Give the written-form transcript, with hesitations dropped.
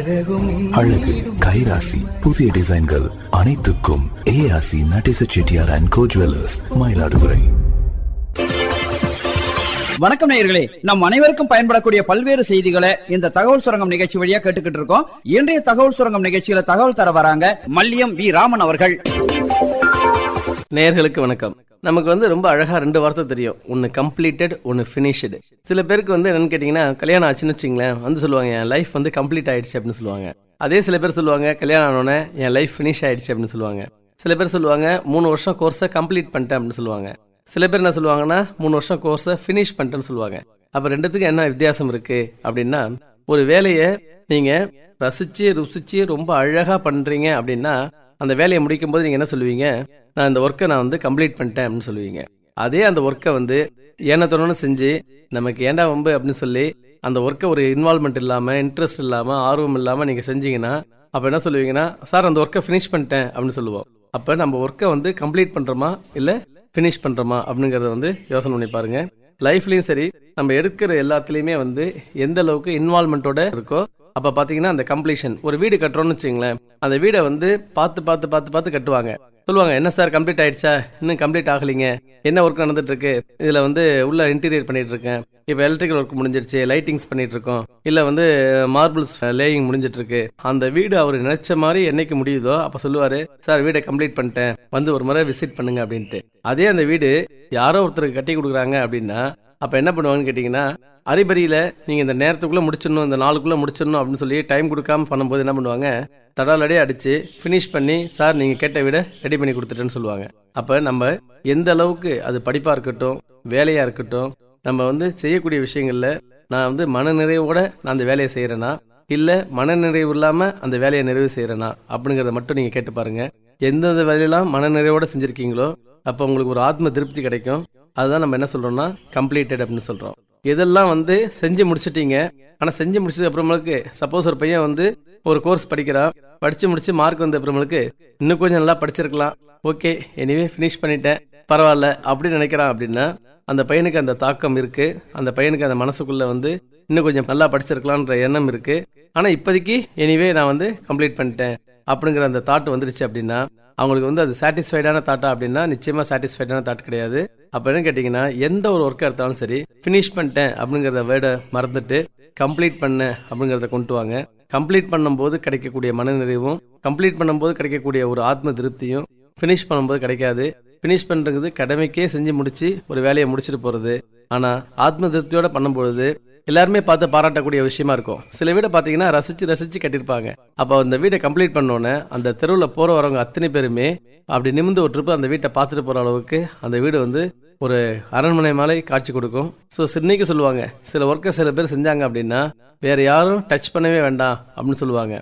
அழகு, கைராசி, புதிய டிசைன்கள் அனைத்துக்கும் ஏஆசி Natesa Chettiar and go jewellers, Mayiladuthurai. வணக்கம் நேயர்களே, நம் அனைவருக்கும் பயன்படக்கூடிய பல்வேறு செய்திகளை இந்த தகவல் சுரங்கம் நிகழ்ச்சி வழியா கேட்டுக்கிட்டு இருக்கோம். இன்றைய தகவல் சுரங்கம் நிகழ்ச்சியில தகவல் தர வராங்க மல்லியம் வி ராமன் அவர்கள். நேயர்களுக்கு வணக்கம். நமக்கு ரொம்ப அழகா 2 வார்த்தை தெரியும். ஒன்னு கம்ப்ளீட்டட், ஒன்னு ஃபினிஷ்டு. சில பேருக்கு என்னன்னு கேட்டீங்கன்னா, கல்யாணம் ஆச்சுன்னு வச்சுங்களேன், சொல்லுவாங்க என் லைஃப் கம்ப்ளீட் ஆயிடுச்சு அப்படின்னு சொல்லுவாங்க. அதே சில பேர் சொல்லுவாங்க கல்யாணம் ஆனோடனே என் லைஃப் ஃபினிஷ் ஆயிடுச்சு அப்படின்னு சொல்லுவாங்க. சில பேர் சொல்லுவாங்க 3 வருஷம் கோர்ஸை கம்ப்ளீட் பண்ணிட்டேன் அப்படின்னு சொல்லுவாங்க. சில பேர் என்ன சொல்லுவாங்கன்னா 3 வருஷம் கோர்ஸை ஃபினிஷ் பண்ணிட்டேன்னு சொல்லுவாங்க. அப்ப ரெண்டுத்துக்கு என்ன வித்தியாசம் இருக்கு அப்படின்னா, ஒரு வேலையை நீங்க ரசிச்சு ருசிச்சு ரொம்ப அழகா பண்றீங்க அப்படின்னா, அந்த வேலையை முடிக்கும் போது நீங்க என்ன சொல்லுவீங்க, நான் இந்த ஒர்க்கை கம்ப்ளீட் பண்ணிட்டேன் அப்படின்னு சொல்லுவீங்க. அதே அந்த ஒர்க்கை ஏனத்தோன்னு செஞ்சு நமக்கு ஏண்டா வம்பு அப்படின்னு சொல்லி அந்த ஒர்க்கை ஒரு இன்வால்மெண்ட் இல்லாம, இன்ட்ரெஸ்ட் இல்லாம, ஆர்வம் இல்லாம நீங்க செஞ்சீங்கன்னா, அப்ப என்ன சொல்லுவீங்கன்னா, சார் அந்த ஒர்க்கை ஃபினிஷ் பண்ணிட்டேன் அப்படின்னு சொல்லுவோம். அப்ப நம்ம ஒர்க்கை கம்ப்ளீட் பண்றோமா இல்ல ஃபினிஷ் பண்றோமா அப்படிங்கறத யோசனை பண்ணி பாருங்க. லைஃப்லயும் சரி, நம்ம எடுக்கிற எல்லாத்துலயுமே எந்த அளவுக்கு இன்வால்மெண்டோட இருக்கோ, அப்ப பாத்தீங்கன்னா அந்த கம்ப்ளீஷன். ஒரு வீடு கட்டுறோம்னு வச்சுங்களேன், அந்த வீடை பார்த்து பார்த்து பார்த்து பார்த்து கட்டுவாங்க. சொல்லுவாங்க, என்ன சார் கம்ப்ளீட் ஆயிடுச்சா, இன்னும் கம்ப்ளீட் ஆகலீங்க, என்ன ஒர்க் நடந்துட்டு இருக்கு, இதுல உள்ள இன்டீரியர் பண்ணிட்டு இருக்கேன், இப்ப எலக்ட்ரிக்கல் ஒர்க் முடிஞ்சிருச்சு, லைட்டிங்ஸ் பண்ணிட்டு இருக்கோம், இல்ல மார்பிள்ஸ் லேயிங் முடிஞ்சிட்டு இருக்கு. அந்த வீடு அவர் நினைச்ச மாதிரி என்னைக்கு முடியுதோ அப்ப சொல்லுவாரு, சார் வீடை கம்ப்ளீட் பண்ணிட்டேன், ஒரு முறை விசிட் பண்ணுங்க அப்படின்ட்டு. அதே அந்த வீடு யாரோ ஒருத்தருக்கு கட்டி கொடுக்குறாங்க அப்படின்னா, அப்ப என்ன பண்ணுவாங்கன்னு கேட்டீங்கன்னா, அரிபரியில நீங்க இந்த நேரத்துக்குள்ள முடிச்சிடணும், இந்த நாளுக்குள்ள முடிச்சிடணும் அப்படின்னு சொல்லி டைம் கொடுக்காம பண்ணும்போது என்ன பண்ணுவாங்க, தடாலடியே அடிச்சு ஃபினிஷ் பண்ணி, சார் நீங்க கேட்ட வீட ரெடி பண்ணி கொடுத்துட்டேன்னு சொல்லுவாங்க. அப்ப நம்ம எந்த அளவுக்கு அது படிப்பா இருக்கட்டும், வேலையா இருக்கட்டும், நம்ம செய்யக்கூடிய விஷயங்கள்ல நான் மன நிறைவோட நான் அந்த வேலையை செய்யறேனா இல்ல மன நிறைவு இல்லாம அந்த வேலையை நிறைவு செய்யறேனா அப்படிங்கறத மட்டும் நீங்க கேட்டு பாருங்க. எந்தெந்த வேலையெல்லாம் மன நிறைவோட செஞ்சிருக்கீங்களோ அப்ப உங்களுக்கு ஒரு ஆத்ம திருப்தி கிடைக்கும். அதுதான் நம்ம என்ன சொல்றோம்னா கம்ப்ளீட்டட் அப்படின்னு சொல்றோம். இதெல்லாம் செஞ்சு முடிச்சிட்டீங்க. ஆனா செஞ்சு முடிச்சது அப்புறமேலுக்கு சப்போஸ் ஒரு பையன் ஒரு கோர்ஸ் படிக்கிறான், படிச்சு முடிச்சு மார்க் அப்புறமேலுக்கு இன்னும் கொஞ்சம் நல்லா படிச்சிருக்கலாம், ஓகே எனிவே ஃபினிஷ் பண்ணிட்டேன் பரவாயில்ல அப்படின்னு நினைக்கிறான் அப்படின்னா, அந்த பையனுக்கு அந்த தாக்கம் இருக்கு, அந்த பையனுக்கு அந்த மனசுக்குள்ள இன்னும் கொஞ்சம் நல்லா படிச்சிருக்கலாம்ன்ற எண்ணம் இருக்கு. ஆனா இப்போதைக்கு எனிவே நான் கம்ப்ளீட் பண்ணிட்டேன் அப்படிங்கிற அந்த தாட் வந்துருச்சு அப்படின்னா, அவங்களுக்கு அது சாட்டிஸ்ஃபைடான தாட்டா அப்படின்னா நிச்சயமா சாட்டிஸ்ஃபைடான தாட் கிடையாது. அப்ப என்ன கேட்டீங்கன்னா, எந்த ஒரு ஒர்க் எடுத்தாலும் சரி, பினிஷ் பண்ணிட்டேன் அப்படிங்கறத வேர்டை மறந்துட்டு கம்ப்ளீட் பண்ண அப்படிங்கறத கொண்டு வாங்க. கம்ப்ளீட் பண்ணும்போது கிடைக்கக்கூடிய மனநிறைவும், கம்ப்ளீட் பண்ணும்போது கிடைக்கக்கூடிய ஒரு ஆத்ம திருப்தியும் பினிஷ் பண்ணும்போது கிடைக்காது. பினிஷ் பண்றது கடமைக்கே செஞ்சு முடிச்சு ஒரு வேலையை முடிச்சுட்டு போறது. ஆனா ஆத்ம திருப்தியோட பண்ணும்பொழுது எல்லாருமே பார்த்து பாராட்டக்கூடிய விஷயமா இருக்கும். சில வீடை பாத்தீங்கன்னா ரசிச்சு ரசிச்சு கட்டிருப்பாங்க. அப்ப அந்த வீட்டை கம்ப்ளீட் பண்ணோன்னே அந்த தெருவில் போற வரவங்க அத்தனை பேருமே அப்படி நிமிந்து ஒரு ட்ரிப்பு அந்த வீட்டை பார்த்துட்டு போற அளவுக்கு அந்த வீடு ஒரு அரண்மனை மேலே காட்சி கொடுக்கும். ஸோ இன்னைக்கு சொல்லுவாங்க, சில ஒர்க்கை சில பேர் செஞ்சாங்க அப்படின்னா வேற யாரும் டச் பண்ணவே வேண்டாம் அப்படின்னு சொல்லுவாங்க.